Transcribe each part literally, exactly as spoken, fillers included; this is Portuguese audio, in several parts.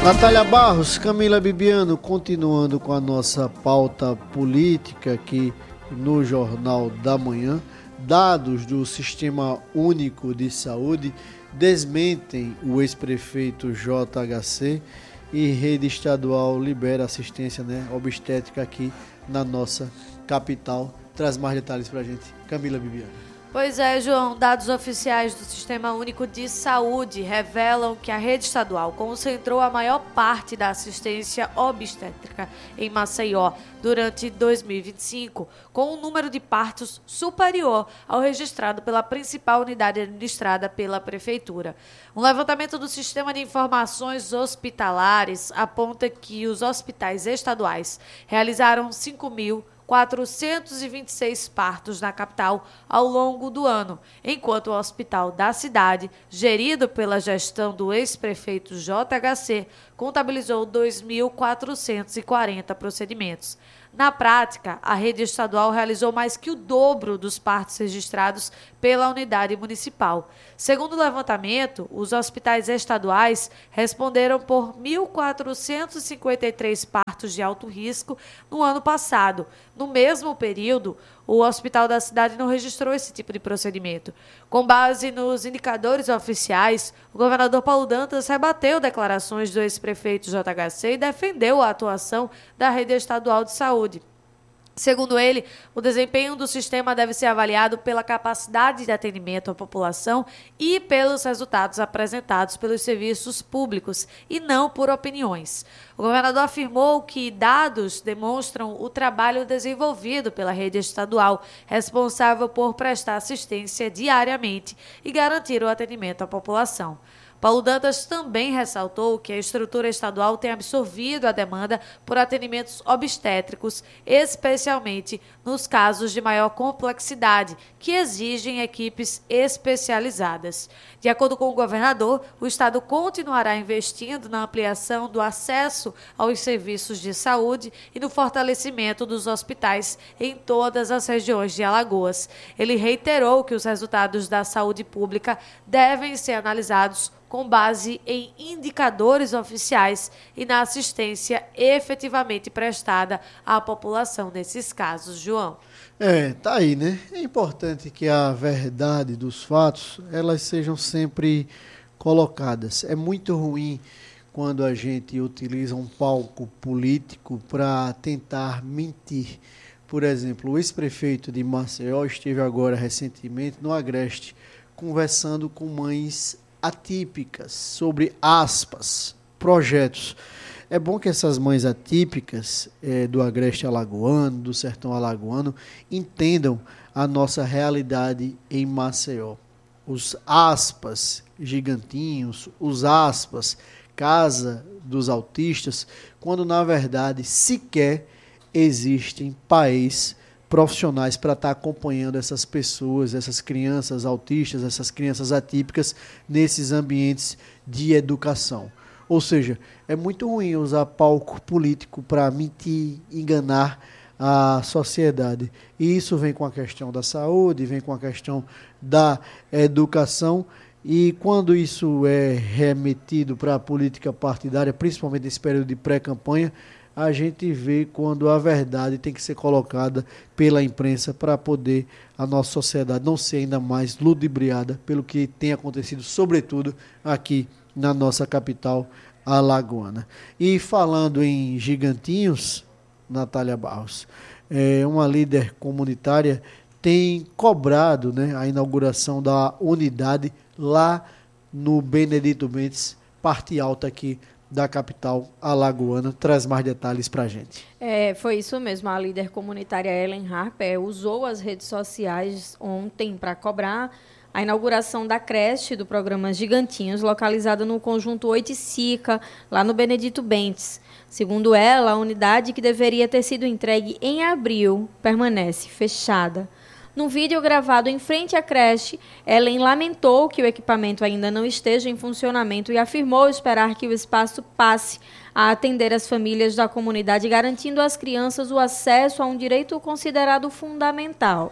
Natália Barros, Camila Bibiano, continuando com a nossa pauta política aqui no Jornal da Manhã. Dados do Sistema Único de Saúde desmentem o ex-prefeito J H C e rede estadual libera assistência, né, obstétrica aqui na nossa capital. Traz mais detalhes para a gente, Camila Bibiano. Pois é, João, dados oficiais do Sistema Único de Saúde revelam que a rede estadual concentrou a maior parte da assistência obstétrica em Maceió durante dois mil e vinte e cinco, com um número de partos superior ao registrado pela principal unidade administrada pela Prefeitura. Um levantamento do Sistema de Informações Hospitalares aponta que os hospitais estaduais realizaram cinco mil quatrocentos e vinte e seis partos na capital ao longo do ano, enquanto o hospital da cidade, gerido pela gestão do ex-prefeito J H C, contabilizou dois mil quatrocentos e quarenta procedimentos. Na prática, a rede estadual realizou mais que o dobro dos partos registrados pela unidade municipal. Segundo o levantamento, os hospitais estaduais responderam por mil quatrocentos e cinquenta e três partos de alto risco no ano passado. No mesmo período, o hospital da cidade não registrou esse tipo de procedimento. Com base nos indicadores oficiais, o governador Paulo Dantas rebateu declarações do ex-prefeito J H C e defendeu a atuação da rede estadual de saúde. Segundo ele, o desempenho do sistema deve ser avaliado pela capacidade de atendimento à população e pelos resultados apresentados pelos serviços públicos, e não por opiniões. O governador afirmou que dados demonstram o trabalho desenvolvido pela rede estadual, responsável por prestar assistência diariamente e garantir o atendimento à população. Paulo Dantas também ressaltou que a estrutura estadual tem absorvido a demanda por atendimentos obstétricos, especialmente nos casos de maior complexidade, que exigem equipes especializadas. De acordo com o governador, o estado continuará investindo na ampliação do acesso aos serviços de saúde e no fortalecimento dos hospitais em todas as regiões de Alagoas. Ele reiterou que os resultados da saúde pública devem ser analisados com base em indicadores oficiais e na assistência efetivamente prestada à população nesses casos, João. É, tá aí, né? É importante que a verdade dos fatos, elas sejam sempre colocadas. É muito ruim quando a gente utiliza um palco político para tentar mentir. Por exemplo, o ex-prefeito de Maceió esteve agora recentemente no Agreste conversando com mães atípicas sobre, aspas, projetos. É bom que essas mães atípicas é, do Agreste Alagoano, do Sertão Alagoano, entendam a nossa realidade em Maceió. Os aspas gigantinhos, os aspas casa dos autistas, quando na verdade sequer existem pais profissionais para estar acompanhando essas pessoas, essas crianças autistas, essas crianças atípicas nesses ambientes de educação. Ou seja, é muito ruim usar palco político para mentir, enganar a sociedade. E isso vem com a questão da saúde, vem com a questão da educação, e quando isso é remetido para a política partidária, principalmente nesse período de pré-campanha, a gente vê quando a verdade tem que ser colocada pela imprensa para poder a nossa sociedade não ser ainda mais ludibriada pelo que tem acontecido, sobretudo aqui na nossa capital alagoana. E falando em gigantinhos, Natália Barros, é, uma líder comunitária tem cobrado, né, a inauguração da unidade lá no Benedito Mendes, parte alta aqui da capital alagoana. Traz mais detalhes para a gente. É, foi isso mesmo. A líder comunitária Ellen Harper usou as redes sociais ontem para cobrar a inauguração da creche do programa Gigantinhos, localizada no conjunto Oiticica, lá no Benedito Bentes. Segundo ela, a unidade, que deveria ter sido entregue em abril, permanece fechada. Num vídeo gravado em frente à creche, Ellen lamentou que o equipamento ainda não esteja em funcionamento e afirmou esperar que o espaço passe a atender as famílias da comunidade, garantindo às crianças o acesso a um direito considerado fundamental.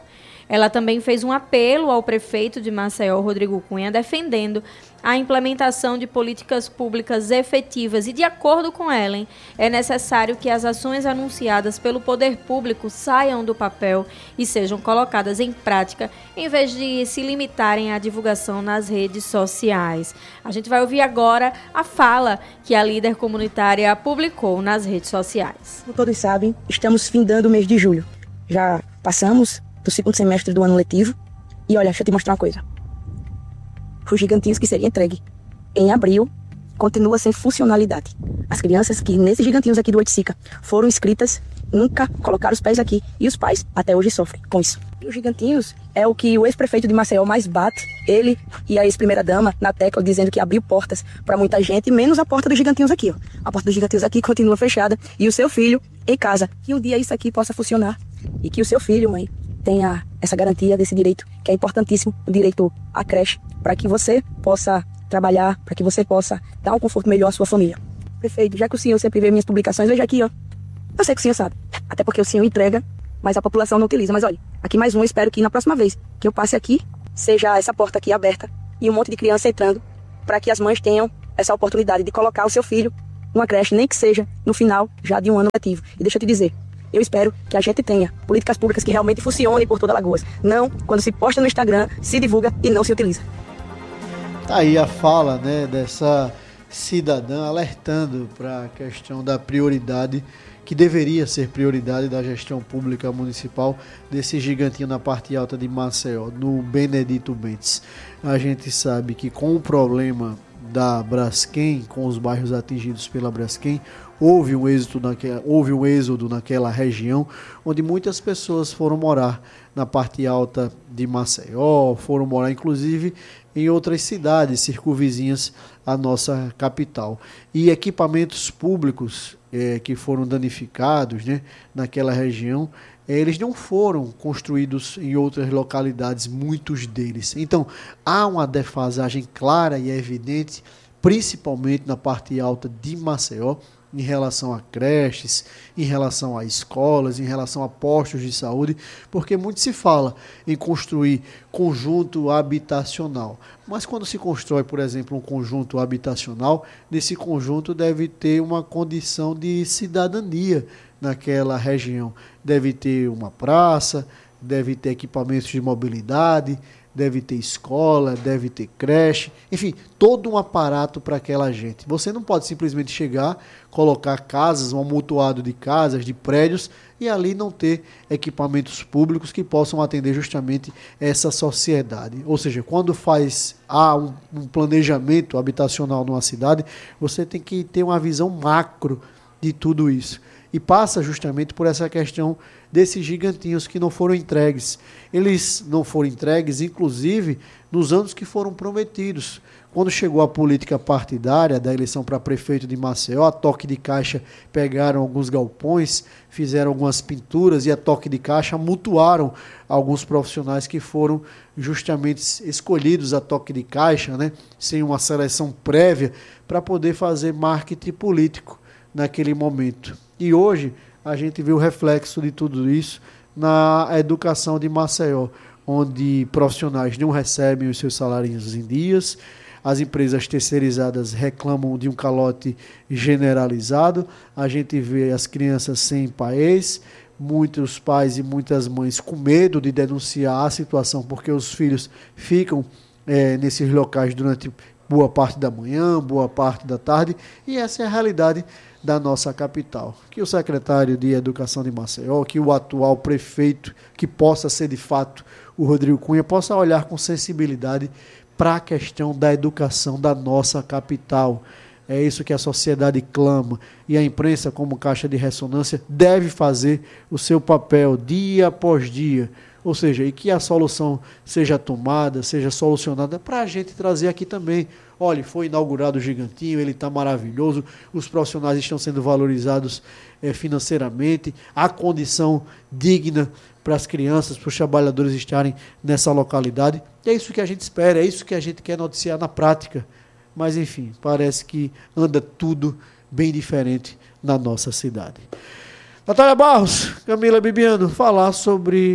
Ela também fez um apelo ao prefeito de Maceió, Rodrigo Cunha, defendendo a implementação de políticas públicas efetivas e, de acordo com Ellen, é necessário que as ações anunciadas pelo poder público saiam do papel e sejam colocadas em prática, em vez de se limitarem à divulgação nas redes sociais. A gente vai ouvir agora a fala que a líder comunitária publicou nas redes sociais. Como todos sabem, estamos findando o mês de julho. Já passamos do segundo semestre do ano letivo e olha, deixa eu te mostrar uma coisa. Os gigantinhos que seria entregue em abril continua sem funcionalidade. As crianças que nesses gigantinhos aqui do Oiticica foram inscritas nunca colocaram os pés aqui e os pais até hoje sofrem com isso. E os gigantinhos é o que o ex-prefeito de Maceió mais bate, ele e a ex-primeira-dama na tecla, dizendo que abriu portas para muita gente, menos a porta dos gigantinhos aqui. Ó. A porta dos gigantinhos aqui continua fechada e o seu filho em casa. Que um dia isso aqui possa funcionar e que o seu filho, mãe, tenha essa garantia desse direito, que é importantíssimo, o direito à creche, para que você possa trabalhar, para que você possa dar um conforto melhor à sua família. Prefeito, já que o senhor sempre vê minhas publicações, veja aqui, ó. Eu sei que o senhor sabe, até porque o senhor entrega, mas a população não utiliza. Mas olha, aqui mais um, eu espero que na próxima vez que eu passe aqui, seja essa porta aqui aberta e um monte de criança entrando, para que as mães tenham essa oportunidade de colocar o seu filho numa creche, nem que seja no final já de um ano letivo. E deixa eu te dizer, eu espero que a gente tenha políticas públicas que realmente funcionem por toda Alagoas. Não quando se posta no Instagram, se divulga e não se utiliza. Tá aí a fala, né, dessa cidadã alertando para a questão da prioridade, que deveria ser prioridade da gestão pública municipal desse gigantinho na parte alta de Maceió, no Benedito Bentes. A gente sabe que com o problema da Braskem, com os bairros atingidos pela Braskem, houve um êxodo naquela, houve um êxodo naquela região, onde muitas pessoas foram morar na parte alta de Maceió, foram morar inclusive em outras cidades circunvizinhas à nossa capital. E equipamentos públicos é, que foram danificados, né, naquela região, é, eles não foram construídos em outras localidades, muitos deles. Então, há uma defasagem clara e evidente, principalmente na parte alta de Maceió, em relação a creches, em relação a escolas, em relação a postos de saúde, porque muito se fala em construir conjunto habitacional. Mas quando se constrói, por exemplo, um conjunto habitacional, nesse conjunto deve ter uma condição de cidadania naquela região. Deve ter uma praça, deve ter equipamentos de mobilidade, deve ter escola, deve ter creche, enfim, todo um aparato para aquela gente. Você não pode simplesmente chegar, colocar casas, um amontoado de casas, de prédios, e ali não ter equipamentos públicos que possam atender justamente essa sociedade. Ou seja, quando faz há um, um planejamento habitacional numa cidade, você tem que ter uma visão macro de tudo isso. E passa justamente por essa questão desses gigantinhos que não foram entregues. Eles não foram entregues, inclusive, nos anos que foram prometidos. Quando chegou a política partidária da eleição para prefeito de Maceió, a toque de caixa pegaram alguns galpões, fizeram algumas pinturas e a toque de caixa mutuaram alguns profissionais que foram justamente escolhidos a toque de caixa, né, sem uma seleção prévia, para poder fazer marketing político naquele momento. E hoje a gente vê o reflexo de tudo isso na educação de Maceió, onde profissionais não recebem os seus salários em dias, as empresas terceirizadas reclamam de um calote generalizado, a gente vê as crianças sem pais, muitos pais e muitas mães com medo de denunciar a situação, porque os filhos ficam é, nesses locais durante boa parte da manhã, boa parte da tarde, e essa é a realidade da nossa capital. Que o secretário de Educação de Maceió, que o atual prefeito, que possa ser de fato o Rodrigo Cunha, possa olhar com sensibilidade para a questão da educação da nossa capital. É isso que a sociedade clama, e a imprensa, como caixa de ressonância, deve fazer o seu papel dia após dia. Ou seja, e que a solução seja tomada, seja solucionada para a gente trazer aqui também. Olha, foi inaugurado o Gigantinho, ele está maravilhoso, os profissionais estão sendo valorizados é, financeiramente, há condição digna para as crianças, para os trabalhadores estarem nessa localidade. E é isso que a gente espera, é isso que a gente quer noticiar na prática. Mas, enfim, parece que anda tudo bem diferente na nossa cidade. Natália Barros, Camila Bibiano, falar sobre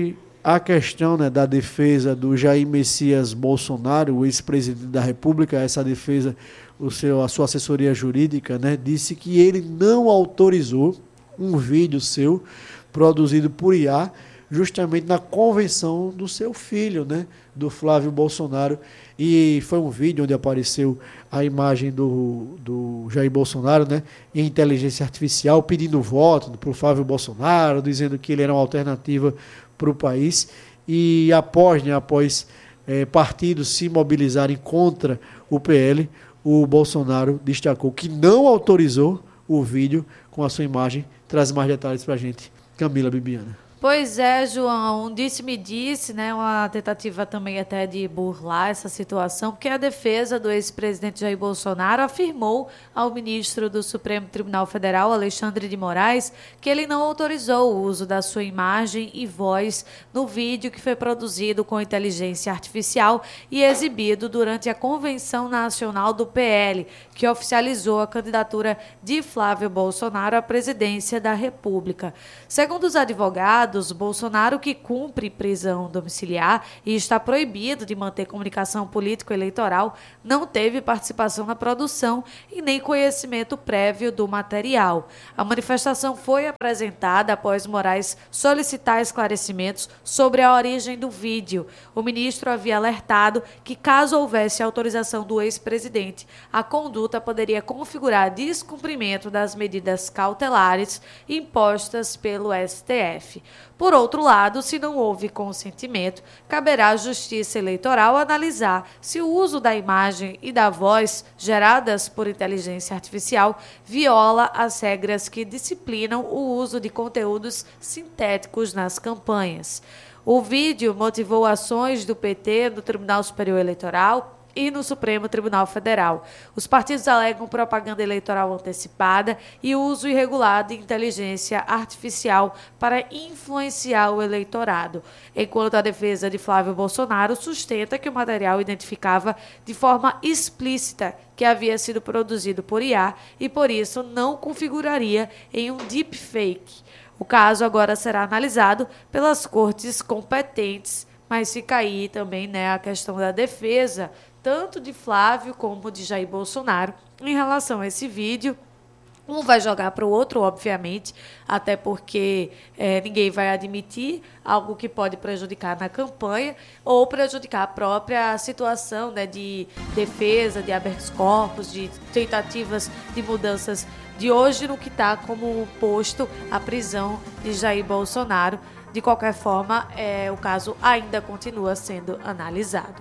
a questão, né, da defesa do Jair Messias Bolsonaro, o ex-presidente da República, essa defesa, o seu, a sua assessoria jurídica, né, disse que ele não autorizou um vídeo seu produzido por I A, justamente na convenção do seu filho, né, do Flávio Bolsonaro, e foi um vídeo onde apareceu a imagem do, do Jair Bolsonaro, né, em inteligência artificial, pedindo voto para o Flávio Bolsonaro, dizendo que ele era uma alternativa para o país, e após, né, após é, partidos se mobilizarem contra o P L, o Bolsonaro destacou que não autorizou o vídeo com a sua imagem. Traz mais detalhes para a gente, Camila Bibiana. Pois é, João, um disse-me-disse, né, uma tentativa também até de burlar essa situação, porque a defesa do ex-presidente Jair Bolsonaro afirmou ao ministro do Supremo Tribunal Federal, Alexandre de Moraes, que ele não autorizou o uso da sua imagem e voz no vídeo que foi produzido com inteligência artificial e exibido durante a Convenção Nacional do P L, que oficializou a candidatura de Flávio Bolsonaro à presidência da República. Segundo os advogados, Bolsonaro, que cumpre prisão domiciliar e está proibido de manter comunicação político-eleitoral, não teve participação na produção e nem conhecimento prévio do material. A manifestação foi apresentada após Moraes solicitar esclarecimentos sobre a origem do vídeo. O ministro havia alertado que, caso houvesse autorização do ex-presidente, a conduta poderia configurar descumprimento das medidas cautelares impostas pelo S T F. Por outro lado, se não houve consentimento, caberá à Justiça Eleitoral analisar se o uso da imagem e da voz geradas por inteligência artificial viola as regras que disciplinam o uso de conteúdos sintéticos nas campanhas. O vídeo motivou ações do P T no Tribunal Superior Eleitoral e no Supremo Tribunal Federal. Os partidos alegam propaganda eleitoral antecipada e uso irregular de inteligência artificial para influenciar o eleitorado, enquanto a defesa de Flávio Bolsonaro sustenta que o material identificava de forma explícita que havia sido produzido por I A e, por isso, não configuraria em um deepfake. O caso agora será analisado pelas cortes competentes, mas fica aí também, né, a questão da defesa, tanto de Flávio como de Jair Bolsonaro, em relação a esse vídeo. Um vai jogar para o outro, obviamente, até porque é, ninguém vai admitir algo que pode prejudicar na campanha ou prejudicar a própria situação, né, de defesa, de habeas corpus, de tentativas de mudanças de hoje no que está como posto a prisão de Jair Bolsonaro. De qualquer forma, é, o caso ainda continua sendo analisado.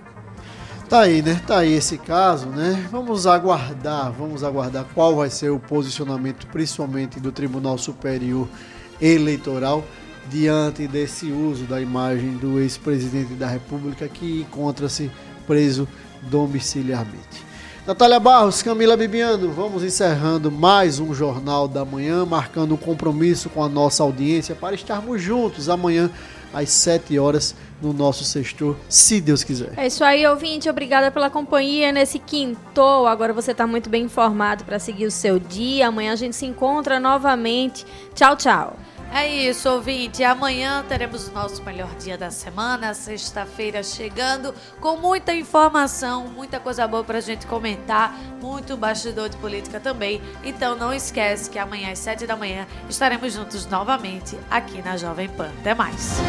Tá aí, né? Tá aí esse caso, né? Vamos aguardar, vamos aguardar qual vai ser o posicionamento, principalmente do Tribunal Superior Eleitoral, diante desse uso da imagem do ex-presidente da República que encontra-se preso domiciliarmente. Natália Barros, Camila Bibiano, vamos encerrando mais um Jornal da Manhã, marcando um compromisso com a nossa audiência para estarmos juntos amanhã às sete horas no nosso sextor, se Deus quiser. É isso aí, ouvinte. Obrigada pela companhia nesse quintou. Agora você está muito bem informado para seguir o seu dia. Amanhã a gente se encontra novamente. Tchau, tchau. É isso, ouvinte. Amanhã teremos o nosso melhor dia da semana, sexta-feira chegando, com muita informação, muita coisa boa pra gente comentar, muito bastidor de política também. Então não esquece que amanhã às sete da manhã estaremos juntos novamente aqui na Jovem Pan. Até mais.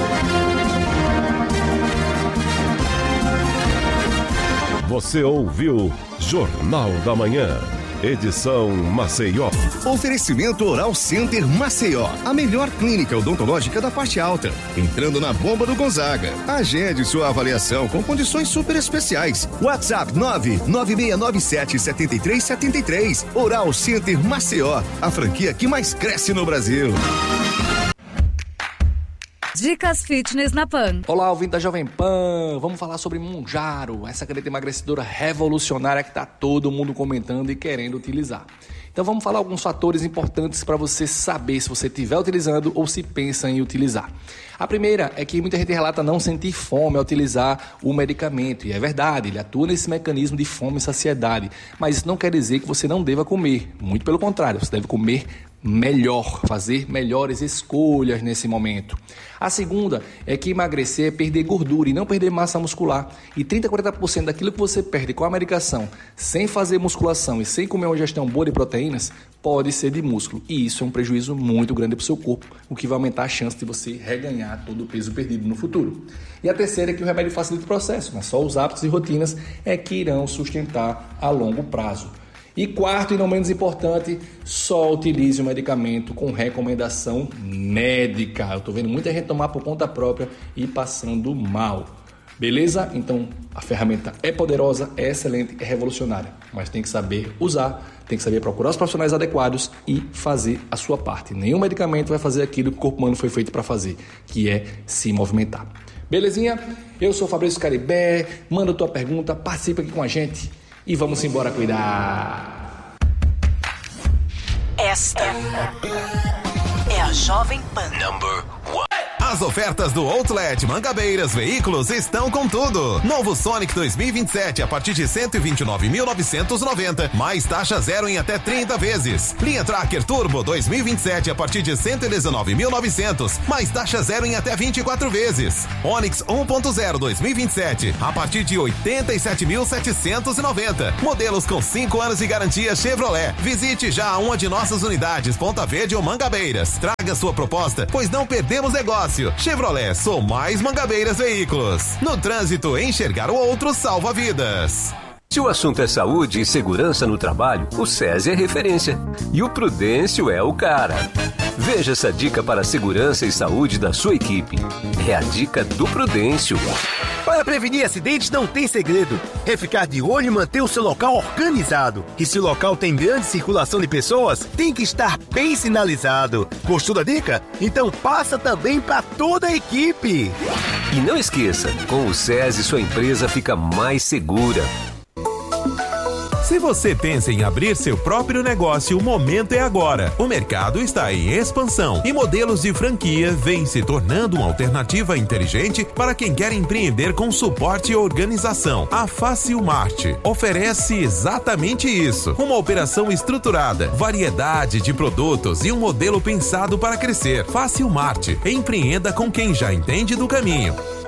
Você ouviu Jornal da Manhã. Edição Maceió. Oferecimento Oral Center Maceió. A melhor clínica odontológica da parte alta. Entrando na bomba do Gonzaga. Agende sua avaliação com condições super especiais. WhatsApp nove nove seis nove sete sete três sete três. Oral Center Maceió. A franquia que mais cresce no Brasil. Dicas Fitness na Pan. Olá, ouvinte da Jovem Pan. Vamos falar sobre Mounjaro, essa caneta emagrecedora revolucionária que está todo mundo comentando e querendo utilizar. Então vamos falar alguns fatores importantes para você saber se você estiver utilizando ou se pensa em utilizar. A primeira é que muita gente relata não sentir fome ao utilizar o medicamento. E é verdade, ele atua nesse mecanismo de fome e saciedade. Mas isso não quer dizer que você não deva comer. Muito pelo contrário, você deve comer melhor, fazer melhores escolhas nesse momento. A segunda é que emagrecer é perder gordura e não perder massa muscular. E trinta a quarenta por cento daquilo que você perde com a medicação, sem fazer musculação e sem comer uma ingestão boa de proteínas, pode ser de músculo. E isso é um prejuízo muito grande para o seu corpo, o que vai aumentar a chance de você reganhar todo o peso perdido no futuro. E a terceira é que o remédio facilita o processo, mas só os hábitos e rotinas é que irão sustentar a longo prazo. E quarto e não menos importante, só utilize o medicamento com recomendação médica. Eu estou vendo muita gente tomar por conta própria e passando mal. Beleza? Então a ferramenta é poderosa, é excelente, é revolucionária. Mas tem que saber usar, tem que saber procurar os profissionais adequados e fazer a sua parte. Nenhum medicamento vai fazer aquilo que o corpo humano foi feito para fazer, que é se movimentar. Belezinha? Eu sou o Fabrício Caribé, manda tua pergunta, participa aqui com a gente. E vamos embora cuidar. Esta é a Jovem Pan. Number one. As ofertas do Outlet Mangabeiras Veículos estão com tudo. Novo Sonic dois mil e vinte e sete a partir de cento e vinte e nove mil novecentos e noventa, mais taxa zero em até trinta vezes. Linha Tracker Turbo dois mil e vinte e sete a partir de cento e dezenove mil e novecentos, mais taxa zero em até vinte e quatro vezes. Onix um ponto zero dois mil e vinte e sete a partir de oitenta e sete mil setecentos e noventa. Modelos com cinco anos de garantia Chevrolet. Visite já uma de nossas unidades Ponta Verde ou Mangabeiras. Traga sua proposta, pois não perdemos negócio. Chevrolet, sou mais Mangabeiras Veículos. No trânsito, enxergar o outro salva vidas. Se o assunto é saúde e segurança no trabalho, o SESI é referência. E o Prudêncio é o cara. Veja essa dica para a segurança e saúde da sua equipe. É a dica do Prudêncio. Para prevenir acidentes não tem segredo. É ficar de olho e manter o seu local organizado. E se o local tem grande circulação de pessoas, tem que estar bem sinalizado. Gostou da dica? Então passa também para toda a equipe. E não esqueça, com o SESI sua empresa fica mais segura. Se você pensa em abrir seu próprio negócio, o momento é agora. O mercado está em expansão e modelos de franquia vêm se tornando uma alternativa inteligente para quem quer empreender com suporte e organização. A Facilmart oferece exatamente isso. Uma operação estruturada, variedade de produtos e um modelo pensado para crescer. Facilmart, empreenda com quem já entende do caminho.